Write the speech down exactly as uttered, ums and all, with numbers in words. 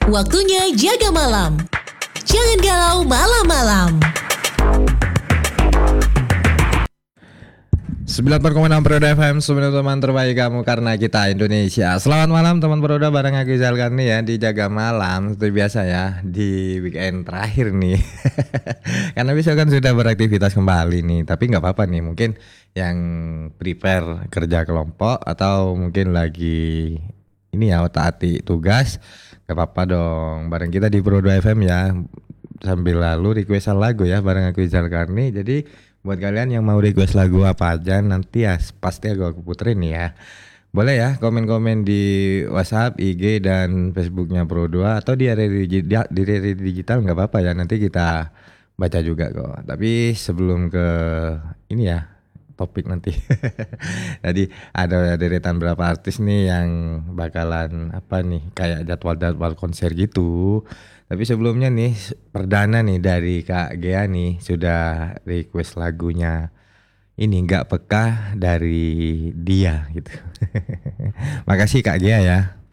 Waktunya jaga malam. Jangan galau malam-malam. sembilan puluh empat koma enam Peroda F M, sebenarnya teman terbaik kamu karena kita Indonesia. Selamat malam teman Peroda, bareng aku Izal Karni ya di Jaga Malam. Seperti biasa ya, di weekend terakhir nih. Karena besok kan sudah beraktivitas kembali nih. Tapi gak apa-apa nih, mungkin yang prepare kerja kelompok atau mungkin lagi ini ya otak-atik tugas, gak apa-apa dong. Bareng kita di Peroda F M ya. Sambil lalu requestan lagu ya bareng aku Izal Karni. Jadi buat kalian yang mau request lagu apa aja nanti ya pasti aku puterin ya. Boleh ya komen-komen di WhatsApp, I G dan Facebooknya Pro dua atau di area digital, di area digital nggak apa-apa ya, nanti kita baca juga kok. Tapi sebelum ke ini ya topik nanti. Jadi ada deretan berapa artis nih yang bakalan apa nih kayak jadwal-jadwal konser gitu. Tapi sebelumnya nih perdana nih dari Kak Gea nih sudah request lagunya ini Nggak Peka dari Dia gitu. Makasih Kak Gea ya.